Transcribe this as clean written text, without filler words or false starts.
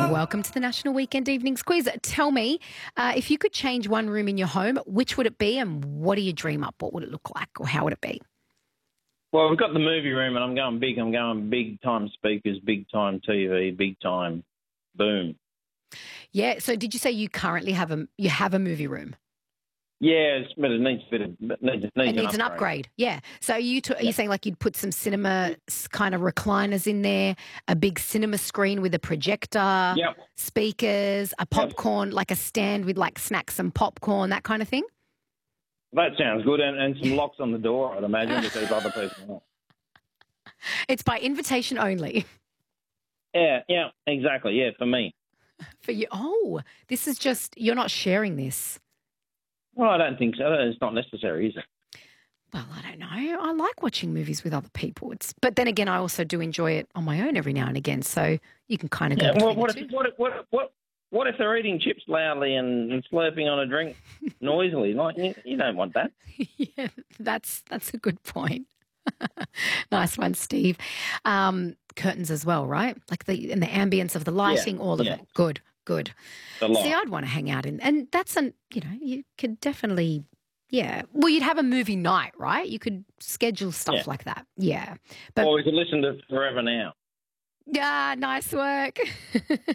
Welcome to the National Weekend Evenings Quiz. Tell me, if you could change one room in your home, which would it be and what do you dream up? What would it look like or how would it be? Well, we've got the movie room, and I'm going big. I'm going big-time speakers, big-time TV, big-time boom. Yeah, so did you say you currently have a movie room? Yeah, but it needs An upgrade. Yeah. So are you saying like you'd put some cinema kind of recliners in there, a big cinema screen with a projector, speakers, a popcorn, like a stand with like snacks and popcorn, that kind of thing? That sounds good, and some locks on the door, I'd imagine, to keep other people out. It's by invitation only. Yeah, exactly. Yeah, for me. For you. Oh, this is just, you're not sharing this. Well, I don't think so. It's not necessary, is it? Well, I don't know. I like watching movies with other people. But then again, I also do enjoy it on my own every now and again. So you can kind of go between the two. What if they're eating chips loudly and slurping on a drink noisily? Like you don't want that. Yeah, that's a good point. Nice one, Steve. Curtains as well, right? Like the ambience of the lighting, all of it. Good. See, I'd want to hang out and that's you could definitely, well, you'd have a movie night, right? You could schedule stuff like that. Yeah. Or we could listen to Forever Now. Yeah, nice work.